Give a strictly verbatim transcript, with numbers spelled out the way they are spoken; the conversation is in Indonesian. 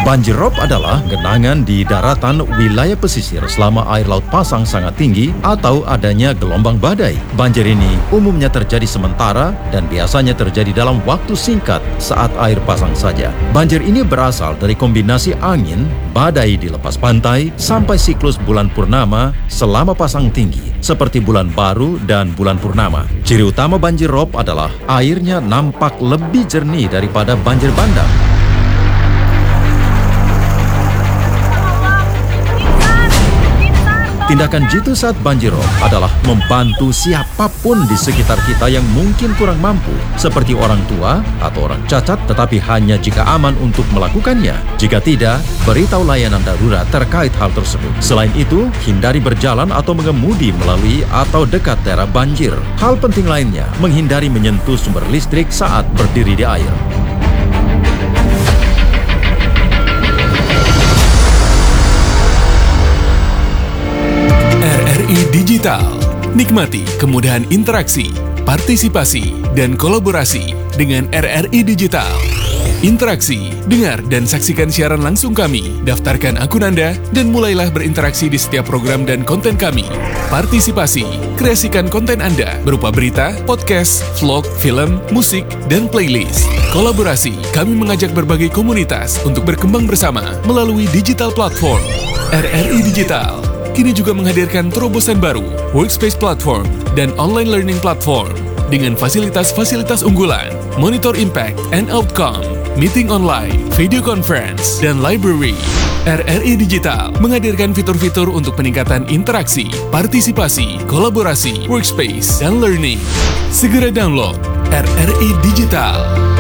Banjir rob adalah genangan di daratan wilayah pesisir selama air laut pasang sangat tinggi atau adanya gelombang badai. Banjir ini umumnya terjadi sementara dan biasanya terjadi dalam waktu singkat saat air pasang saja. Banjir ini berasal dari kombinasi angin, badai di lepas pantai, sampai siklus bulan purnama selama pasang tinggi, seperti bulan baru dan bulan purnama. Ciri utama banjir rob adalah airnya nampak lebih jernih daripada banjir bandang. Tindakan jitu saat banjir rob adalah membantu siapapun di sekitar kita yang mungkin kurang mampu, seperti orang tua atau orang cacat, tetapi hanya jika aman untuk melakukannya. Jika tidak, beritahu layanan darurat terkait hal tersebut. Selain itu, hindari berjalan atau mengemudi melalui atau dekat daerah banjir. Hal penting lainnya, menghindari menyentuh sumber listrik saat berdiri di air. Digital. Nikmati kemudahan interaksi, partisipasi, dan kolaborasi dengan R R I Digital. Interaksi, dengar dan saksikan siaran langsung kami, daftarkan akun Anda, dan mulailah berinteraksi di setiap program dan konten kami. Partisipasi, kreasikan konten Anda berupa berita, podcast, vlog, film, musik, dan playlist. Kolaborasi, kami mengajak berbagai komunitas untuk berkembang bersama melalui digital platform. R R I Digital kini juga menghadirkan terobosan baru, workspace platform, dan online learning platform dengan fasilitas-fasilitas unggulan, monitor impact and outcome, meeting online, video conference, dan library. R R I Digital menghadirkan fitur-fitur untuk peningkatan interaksi, partisipasi, kolaborasi, workspace, dan learning. Segera download R R I Digital.